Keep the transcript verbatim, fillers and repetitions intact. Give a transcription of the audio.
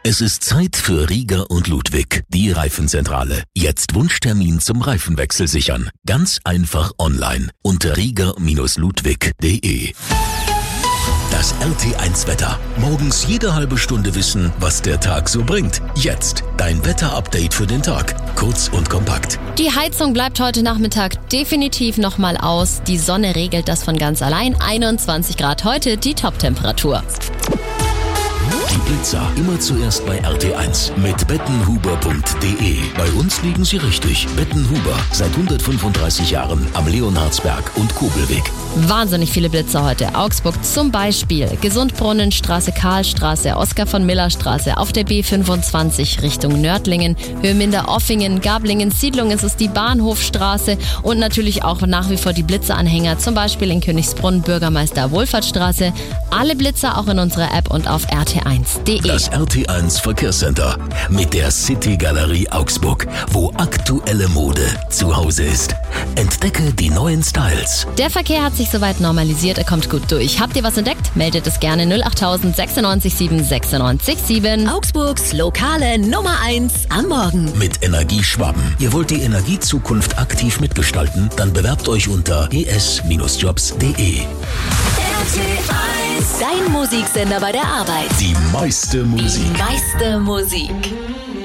Es ist Zeit für Rieger und Ludwig, die Reifenzentrale. Jetzt Wunschtermin zum Reifenwechsel sichern. Ganz einfach online unter rieger ludwig punkt de. Das R T eins Wetter. Morgens jede halbe Stunde wissen, was der Tag so bringt. Jetzt dein Wetterupdate für den Tag. Kurz und kompakt. Die Heizung bleibt heute Nachmittag definitiv nochmal aus. Die Sonne regelt das von ganz allein. einundzwanzig Grad heute, die Toptemperatur. Die Blitzer immer zuerst bei R T eins mit bettenhuber punkt de. Bei uns liegen sie richtig. Bettenhuber, seit hundertfünfunddreißig Jahren am Leonhardsberg und Kobelweg. Wahnsinnig viele Blitzer heute. Augsburg zum Beispiel. Gesundbrunnenstraße, Karlstraße, Oskar von Miller Straße, auf der B fünfundzwanzig Richtung Nördlingen, Höheminder, Offingen, Gablingen, Siedlung, es ist die Bahnhofstraße und natürlich auch nach wie vor die Blitzeranhänger, zum Beispiel in Königsbrunn, Bürgermeister Wohlfahrtsstraße. Alle Blitzer auch in unserer App und auf r t eins punkt de. Das R T eins Verkehrscenter mit der City Galerie Augsburg, wo aktuelle Mode zu Hause ist. Entdecke die neuen Styles. Der Verkehr hat sich soweit normalisiert, er kommt gut durch. Habt ihr was entdeckt? Meldet es gerne null acht null null sechs neun sieben sechs neun sieben. Augsburgs lokale Nummer eins am Morgen. Mit Energieschwaben. Ihr wollt die Energiezukunft aktiv mitgestalten? Dann bewerbt euch unter e s jobs punkt de. R T eins, dein Musiksender bei der Arbeit. Die meiste Musik. Die meiste Musik.